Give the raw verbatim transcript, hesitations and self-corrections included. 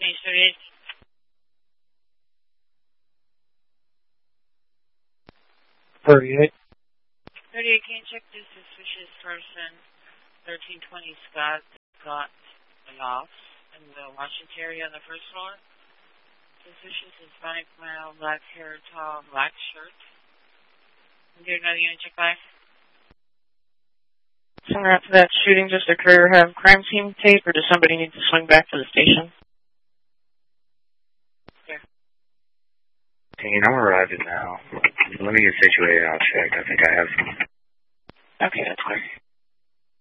change thirty-eight. thirty-eight. thirty-eight, can you check this suspicious person, thirteen twenty Scott, got lost in the Washington area on the first floor? Suspicious Hispanic male, black hair, tall, black shirt. Is there another unit check by? Somewhere after that shooting just occurred, have crime scene tape, or does somebody need to swing back to the station? Here. Dean, I'm arriving now. Let me get situated. I'll check. I think I have some. Okay, that's clear.